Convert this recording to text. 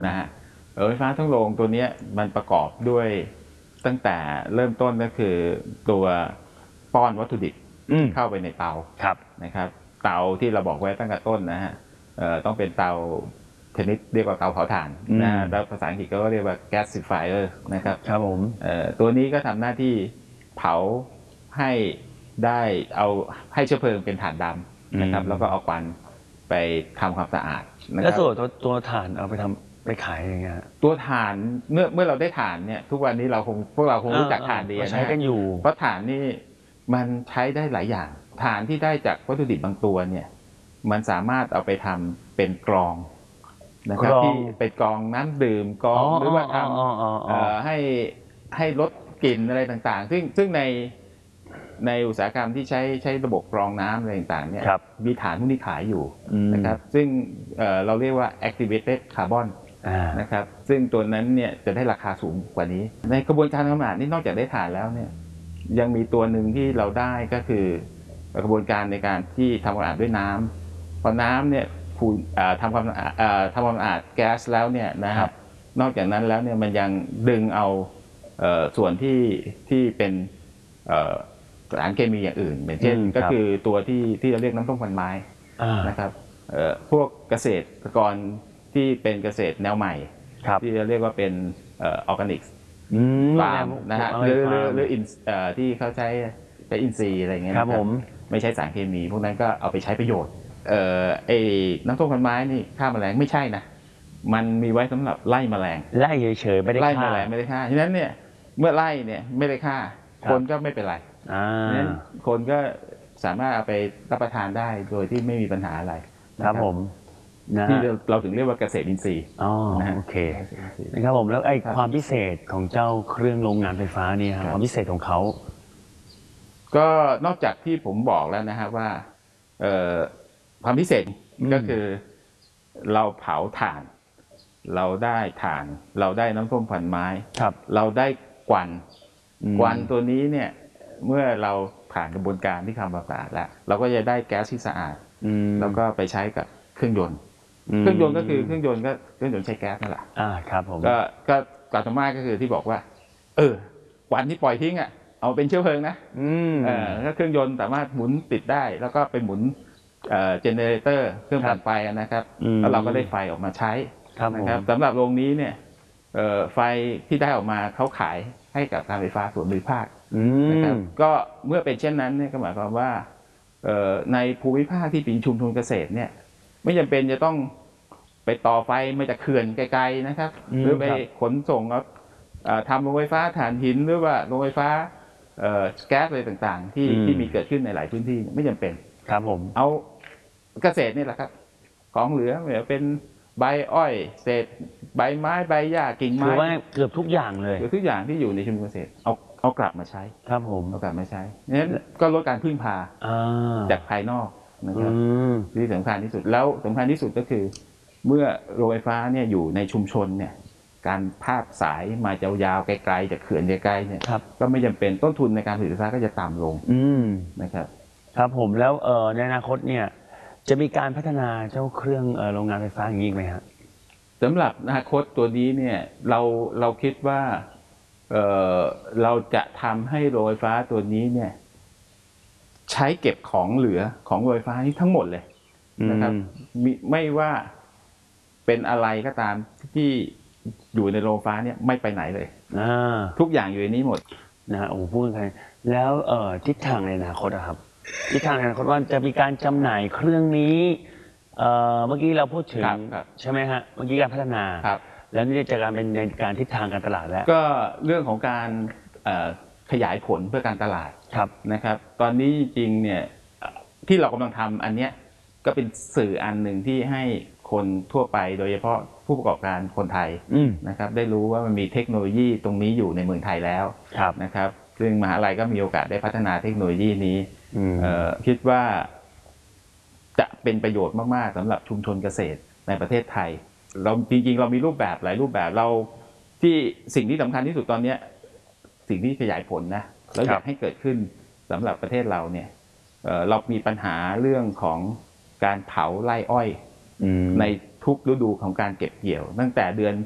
นะฮะโรงไฟฟ้าทั้งโรงตัวนี้มันประกอบด้วยตั้งแต่เริ่มต้นก็คือตัวป้อนวัตถุดิบเข้าไปในเตานะครับเตาที่เราบอกไว้ตั้งแต่ต้นนะฮะต้องเป็นเตาชนิดเรียกว่าเตาเผาถ่านนะแล้วภาษาอังกฤษก็เรียกว่า gasifier นะครับครับผมตัวนี้ก็ทำหน้าที่เผาให้ได้เอาให้เชื้อเพลิงเป็นถ่านดำนะครับแล้วก็เอาควันไปทำความสะอาดนะครับแล้วตัวถ่านเอาไปขายอย่างเงี้ยตัวถ่านเมื่อเราได้ถ่านเนี่ยทุกวันนี้พวกเราคงรู้จักถ่านดีนะใช้กันอยู่เพราะถ่านนี่มันใช้ได้หลายอย่างถ่านที่ได้จากวัตถุดิบบางตัวเนี่ยมันสามารถเอาไปทำเป็นกรองนะครับที่เป็นกรองน้ำดื่มกรองหรือว่าทำให้ลดกลิ่นอะไรต่างๆซึ่งในอุตสาหกรรมที่ใช้ระบบกรองน้ำอะไรต่างๆเนี่ยมีฐานพวกนี้ขายอยู่นะครับซึ่งเราเรียกว่า activated carbon นะครับซึ่งตัวนั้นเนี่ยจะได้ราคาสูงกว่านี้ในกระบวนการทำงานนี่นอกจากได้ฐานแล้วเนี่ยยังมีตัวหนึ่งที่เราได้ก็คือกระบวนการในการที่ทำความสะอาดด้วยน้ำพอน้ำเนี่ยทำความสะอาดแก๊สแล้วเนี่ยนะครับนอกจากนั้นแล้วเนี่ยมันยังดึงเอาส่วนที่เป็นสารเคมีอย่างอื่นอย่างเช่นก็คือตัวที่เราเรียกน้ำส้มควันไม้นะครับพวกเกษตรกรที่เป็นเกษตรแนวใหม่ที่เราเรียกว่าเป็นออร์แกนิกฟาร์มนะฮะหรือที่เขาใช้อินทรีย์อะไรเงี้ยนะครับไม่ใช้สารเคมีพวกนั้นก็เอาไปใช้ประโยชน์ไอ้น้ำส้มควันไม้นี่ฆ่าแมลงไม่ใช่นะมันมีไว้สำหรับไล่แมลงไล่เฉยๆไม่ได้ฆ่าไล่แมลงไม่ได้ฆ่าฉะนั้นเนี่ยเมื่อไล่เนี่ยไม่ได้ฆ่าคนก็ไม่เป็นไรนั้นคนก็สามารถเอาไปรับประทานได้โดยที่ไม่มีปัญหาอะไรครับผมที่เราถึงเรียกว่าเกษตรอินทรีย์โอเคนะครับผมแล้วไอ้ความพิเศษของเจ้าเครื่องโรงงานไฟฟ้านี่ครับความพิเศษของเขาก็นอกจากที่ผมบอกแล้วนะครับว่าความพิเศษก็คือเราเผาถ่านเราได้ถ่านเราได้น้ำส้มควันไม้เราได้ควันตัวนี้เนี่ยเมื่อเราผ่านกระบวนการที่ทำความสะอาดแล้วเราก็จะได้แก๊สที่สะอาดแล้วก็ไปใช้กับเครื่องยนต์ก็คือเครื่องยนต์ใช้แก๊สนั่นแหละครับผมก็กลับมาก็คือที่บอกว่าควันที่ปล่อยทิ้งเอาเป็นเชื้อเพลิงนะถ้าเครื่องยนต์สามารถหมุนติดได้แล้วก็ไปหมุนเจเนเรเตอร์เครื่องปั่นไฟนะครับแล้วเราก็ได้ไฟออกมาใช้นะครับสำหรับโรงนี้เนี่ยไฟที่ได้ออกมาเขาขายให้กับการไฟฟ้าส่วนภูมิภาคนะครับก็เมื่อเป็นเช่นนั้นเนี่ยก็หมายความว่าในภูมิภาคที่เป็นชุมชนเกษตรเนี่ยไม่จำเป็นจะต้องไปต่อไฟมาจากเขื่อนไกลๆนะครับหรือไปขนส่งทำโรงไฟฟ้าถ่านหินหรือว่าโรงไฟฟ้าแก๊สอะไรต่างๆที่มีเกิดขึ้นในหลายพื้นที่ไม่จำเป็นครับผมเอาเกษตรนี่แหละครับของเหลือไม่ว่าเป็นใบอ้อยเศษใบไม้ใบหญ้ากิ่งไม้คือว่าเกือบทุกอย่างเลยเกือบทุกอย่างที่อยู่ในชุมชนเกษตรเอากลับมาใช้ครับผมเอากลับมาใช้นั้นก็ลดการพึ่งพาจากภายนอกนะครับที่สำคัญที่สุดแล้วสำคัญที่สุดก็คือเมื่อโรงไฟฟ้าเนี่ยอยู่ในชุมชนเนี่ยการพาดสายมายาวๆไกลๆจากเขื่อนไกลๆเนี่ยก็ไม่จำเป็นต้นทุนในการผลิตไฟฟ้าก็จะต่ำลงนะครับครับผมแล้วในอนาคตเนี่ยจะมีการพัฒนาเจ้าเครื่องโรงงานไฟฟ้าอย่างนี้ไหมครับสำหรับอนาคตตัวนี้เนี่ยเราคิดว่าเราจะทำให้โรงไฟฟ้าตัวนี้เนี่ยใช้เก็บของเหลือของโรงไฟฟ้านี้ทั้งหมดเลยนะครับไม่ว่าเป็นอะไรก็ตามที่อยู่ในโรงไฟฟ้าเนี่ยไม่ไปไหนเลยทุกอย่างอยู่ในนี้หมดนะโอ้พูดกันแล้วทิศทางในอนาคตครับทิศทางในอนาคตว่าจะมีการจำหน่ายเครื่องนี้เมื่อกี้เราพูดถึงใช่ไหมฮะเมื่อกี้การพัฒนาแล้วนี่จะการเป็นในการทิศทางการตลาดแล้วก็เรื่องของการขยายผลเพื่อการตลาดนะครับตอนนี้จริงๆเนี่ยที่เรากำลังทำอันเนี้ยก็เป็นสื่ออันหนึ่งที่ให้คนทั่วไปโดยเฉพาะผู้ประกอบการคนไทยนะครับได้รู้ว่ามันมีเทคโนโลยีตรงนี้อยู่ในเมืองไทยแล้วนะครับซึ่งมหาลัยก็มีโอกาสได้พัฒนาเทคโนโลยีนี้คิดว่าจะเป็นประโยชน์มากๆสำหรับชุมชนเกษตรในประเทศไทยเราจริงๆเรามีรูปแบบหลายรูปแบบเราที่สิ่งที่สำคัญที่สุดตอนนี้สิ่งที่ขยายผลนะแล้วอยากให้เกิดขึ้นสำหรับประเทศเราเนี่ยเรามีปัญหาเรื่องของการเผาไร่อ้อยในทุกฤดูของการเก็บเกี่ยว ตั้งแต่เดือน